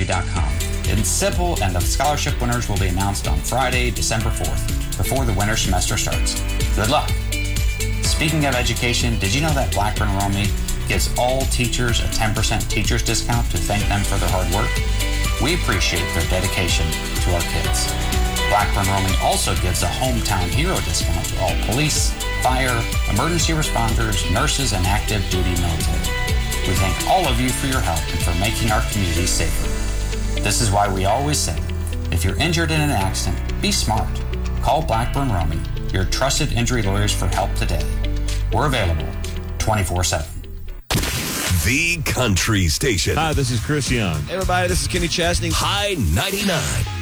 blackburnromy.com. It's simple, and the scholarship winners will be announced on Friday, December 4th, before the winter semester starts. Good luck. Speaking of education, did you know that Blackburn Romy gives all teachers a 10% teacher's discount to thank them for their hard work? We appreciate their dedication to our kids. Blackburn Romy also gives a hometown hero discount to all police, fire, emergency responders, nurses, and active duty military. We thank all of you for your help and for making our communities safer. This is why we always say, if you're injured in an accident, be smart. Call Blackburn Romy, your trusted injury lawyers, for help today. We're available 24/7. The Country Station. Hi, this is Chris Young. Hey, everybody, this is Kenny Chesney. High 99.